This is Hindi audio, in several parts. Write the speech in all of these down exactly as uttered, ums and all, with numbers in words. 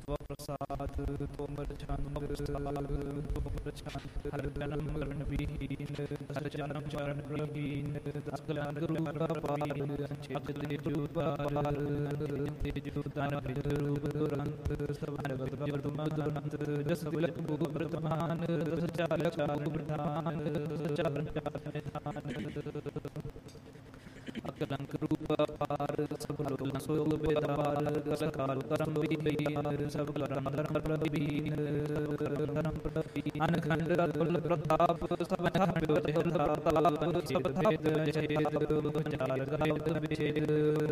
प्रसाद तोमर छंद तोमर छंद हर जन्म मरण विहीन हर जन्म चरण विहीन सकल रूपापार चेत तेजुपार तेजु दान रूप दुरंत सवन वज्र मदुरंत जस विलक प्रधान रस चालक प्रधान रस चालक प्रधान अकलंक रूप पार सब लोक सोग बेदार सकाल करम विहीन सब करम धर्म प्रवीण धर्म प्रवीण अनखंड अतुल प्रताप सब धर्म प्रताप सब भेद छेद पंचाल गायत विच्छेद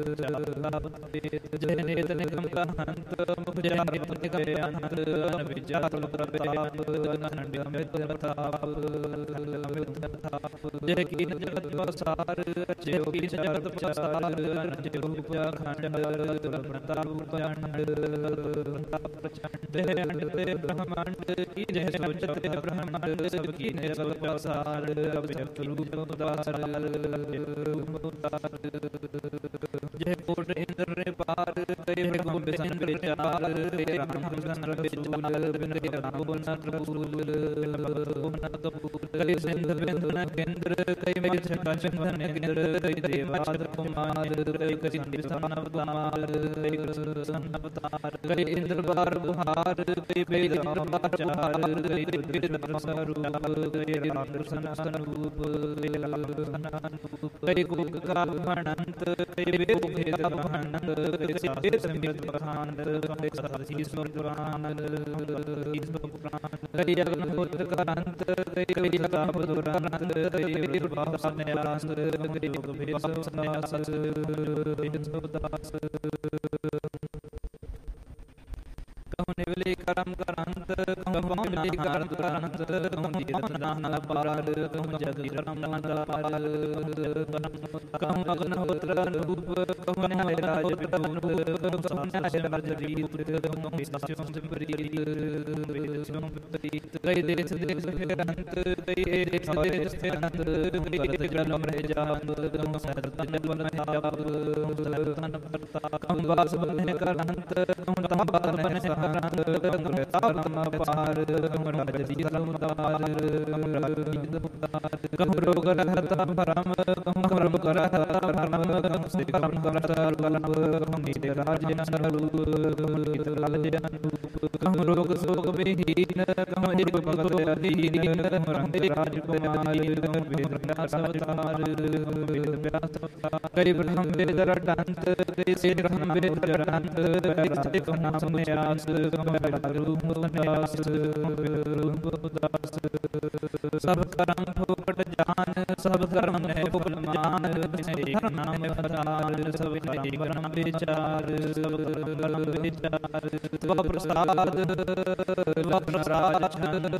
जय नेत निगम कहंत मुझे निपत गए अनंत अनविजात प्रताप अखंड अमित प्रताप जय कीन जगत प्रसार जय कीन जगत प्रसार जय रूप अखंड प्रताप प्रचंड प्रताप प्रचंड जय अंड ब्रह्मांड की जय सोचते ब्रह्मांड सब की जय सब प्रसार अव्यक्त रूप उदार जय कोट इंद्र पार जय भगवान विष्णु विचार जय राम चंद्र विचूल बिंदु राम नर फूल नत फूल जय सिंधु बिंदु केंद्र कई में चंदन केंद्र कई देवाद कुमार कई कई स्थान अवतार कई कृष्ण अवतार कई इंद्र बार बुहार कई वेद आचार कई वेद स्वरूप कई राम कृष्ण स्वरूप कई राम कृष्ण कई कुक का अनंत कई वेद भेद अनंत कई साधे समित प्रधान कई साधि ईश्वर पुराण ईश्वर पुराण कई अग्निहोत्र का अंत कई कई ताप दुरांत कई वीर भाव न्यास कई योग भेद सन्यास कहूँ निवले करम करंत कहूँ पावले करंत करंत कहूँ तीर्थ नान पार कहूँ जग करम पार कहूँ अग्निहोत्र रूप कहूँ न्यायराज विभून कहूँ सन्यासराज रीत कहूँ विष्णु विपरीत विपरीत कई देश देश फिरंत कई देश देश फिरंत कई विक्रम रह जात कहूँ सरतन बल ताप सरतन प्रताप कहूँ वास बन करंत कहूँ ताप बन सहारंत कहूँ तारम पार कहूँ राजसी समुदार कहूँ रोग रहता भरम कहूँ रोग रहता भरम कहूँ श्रीकम करता रूप कहूँ नीत राजन स्वरूप कहूँ नीत राजन रूप कहूँ रोग शोक विहीन कहूँ एक भगत अधीन कहूँ रंग राजकुमारी कहूँ वेद व्यास अवतार कहूँ वेद व्यास अवतार कई ब्रह्म वेद रटंत कई से ब्रह्म वेद रटंत कई राधे कहूँ सन्यास कहूँ रूप सन्यास रूप उदास सब कर्म फूकट जान सब कर्म है फूल मान एक नाम भतार सब कई कर्म विचार सब कर्म विचार स्व प्रसाद स्व प्रसाद छंद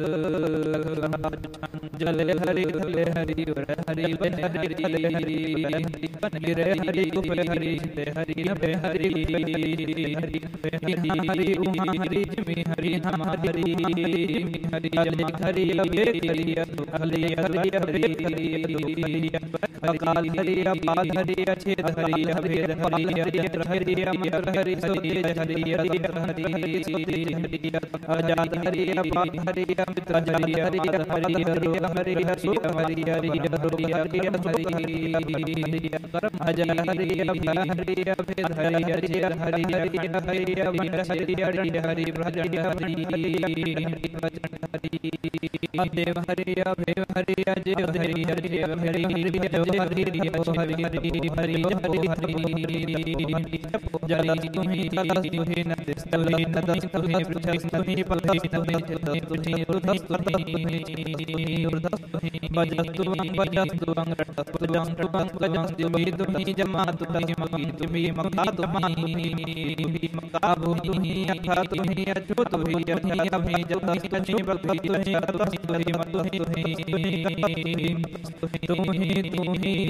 जल हरि हरि हरि हरि बन हरि हरि रे हरि कुप हरि हरि हरि हरि हरि हरि उमा हरि जिमि हरि हम हरि हरि हरि हरि हरि हरि हरि हरि अकाल हरि अपाल हरि अछेद हरि अभेद हरि हरि हरि अमर हरि सुधि हरि हरि हरि सुधि हरि अजात हरि अपाल हरि अमित हरि हरि हरि हरि हरि हरि हरि हरि हरि हरि करम अजय हरि अभय हरि अभेद हरि हरि हरि हरि हरि अमर हरि हरि हरि भजन हरि भजन हरि अदेव हरि अभेव हरि अजय हरि हरि हरि हरि हरि हरि हरि जलस तुम्हि तलस तुम्हि नदस तुम्हि नदस तुम्हि पृथस तुम्हि पलस तुम्हि चितस तुम्हि ऊर्ध्वस तुम्हि ऊर्ध्वस तुम्हि बजस तुम बजस तुम रटस तुम तुम गजस तुम्हि तुम्हि जमा तुम्हि मकी तुम्हि मका तुम्हि मका भूमि अथा तुम्हि अच्युत तुम्हि अथि अभि जतस तुम्हि बलस तुम्हि अतस तुम्हि मतुहि तुम्हि तुम्हि तुम्हि